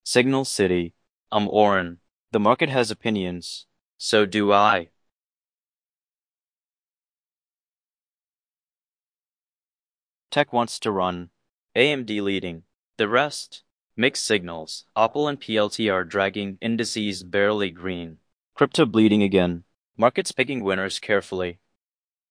Signal City. I'm Oren. The market has opinions. So do I. Tech wants to run. AMD leading. The rest? Mixed signals. Apple and PLT are dragging indices barely green. Crypto bleeding again. Markets picking winners carefully.